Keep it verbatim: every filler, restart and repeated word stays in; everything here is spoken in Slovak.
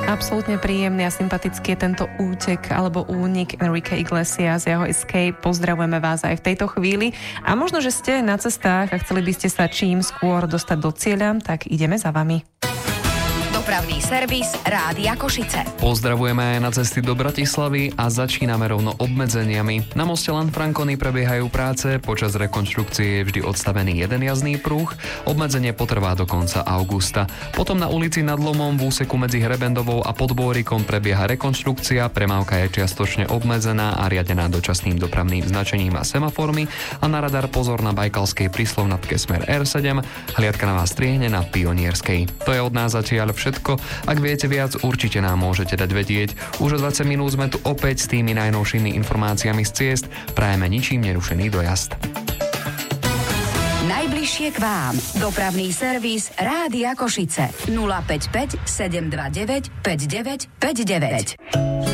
Absolútne príjemný a sympatický je tento útek alebo únik Enrique Iglesias, jeho Escape. Pozdravujeme vás aj v tejto chvíli. A možno, že ste na cestách a chceli by ste sa čím skôr dostať do cieľa, tak ideme za vami. Dopravný servis Rádia Košice. Pozdravujeme aj na cesty do Bratislavy a začíname rovno obmedzeniami. Na moste Lanfranconi prebiehajú práce, počas rekonštrukcie je vždy odstavený jeden jazdný pruh, obmedzenie potrvá do konca augusta. Potom na ulici Nad Lomom v úseku medzi Hrebendovou a Podbôrikom prebieha rekonštrukcia, premávka je čiastočne obmedzená a riadená dočasným dopravným značením a semaformy a na radar pozor na Bajkalskej príslovnatke smer er sedem, hliadka na vás striehne na Pionierskej. To je od nás zatiaľ všetko. Ak viete viac, určite nám môžete dať vedieť. Už o dvadsať minút sme tu opäť s tými najnovšími informáciami z ciest. Prajeme ničím nerušený dojazd. Najbližšie k vám. Dopravný servis Rádia Košice. nula päť päť sedem dva deväť päť deväť päť deväť.